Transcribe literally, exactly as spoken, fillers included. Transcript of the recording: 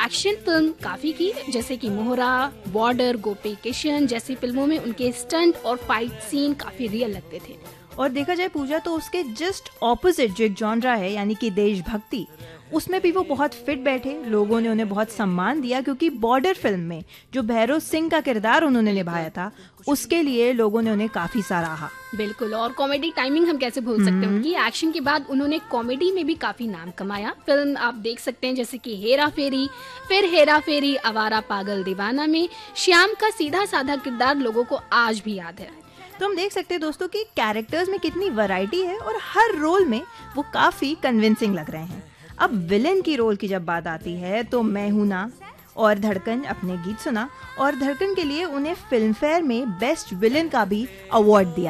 Action film काफी की, जैसे कि मोहरा, बॉर्डर, गोपी किशन जैसी फिल्मों में उनके स्टंट और फाइट सीन काफी रियल लगते थे। और देखा जाए पूजा तो उसके जस्ट ऑपोजिट जो एक जॉनरा है यानी कि देशभक्ति, उसमें भी वो बहुत फिट बैठे। लोगों ने उन्हें बहुत सम्मान दिया क्योंकि बॉर्डर फिल्म में जो भैरव सिंह का किरदार उन्होंने निभाया था उसके लिए लोगों ने उन्हें काफी सराहा। बिल्कुल, और कॉमेडी टाइमिंग हम कैसे भूल सकते हैं उनकी। एक्शन के बाद उन्होंने कॉमेडी में भी काफी नाम कमाया। फिल्म आप देख सकते हैं जैसे कि हेरा फेरी, फिर हेरा फेरी, आवारा पागल दीवाना में श्याम का सीधा साधा किरदार लोगों को आज भी याद है। तो हम देख सकते हैं दोस्तों कि कैरेक्टर्स में कितनी वैरायटी है और हर रोल में वो काफी कन्विंसिंग लग रहे हैं। अब विलेन की रोल की जब बात आती है तो मैं हूं ना और धड़कन अपने गीत सुना, और धड़कन के लिए उन्हें फिल्म फेयर में बेस्ट विलेन का भी अवार्ड दिया।